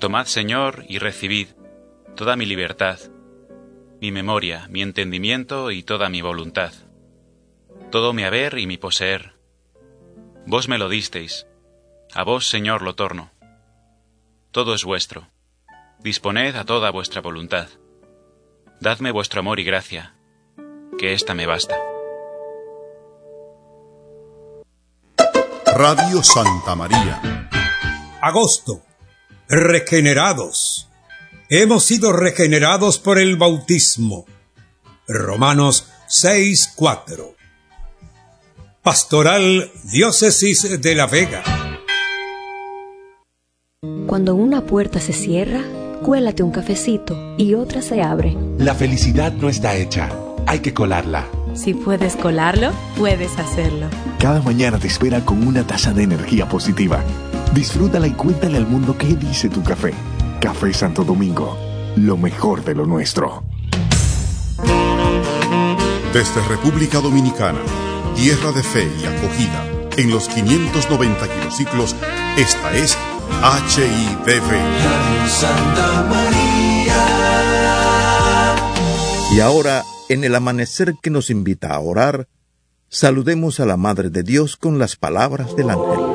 tomad, Señor, y recibid toda mi libertad, mi memoria, mi entendimiento y toda mi voluntad, todo mi haber y mi poseer. Vos me lo disteis, a vos, Señor, lo torno. Todo es vuestro. Disponed a toda vuestra voluntad. Dadme vuestro amor y gracia, que ésta me basta. Radio Santa María. Agosto. Regenerados. Hemos sido regenerados por el bautismo. Romanos 6:4. Pastoral Diócesis de La Vega. Cuando una puerta se cierra, cuélate un cafecito y otra se abre. La felicidad no está hecha, hay que colarla. Si puedes colarlo, puedes hacerlo. Cada mañana te espera con una taza de energía positiva. Disfrútala y cuéntale al mundo qué dice tu café. Café Santo Domingo, lo mejor de lo nuestro. Desde República Dominicana, tierra de fe y acogida, en los 590 kilociclos, esta es HIDV. Radio Santa María. Y ahora, en el amanecer que nos invita a orar, saludemos a la Madre de Dios con las palabras del ángel.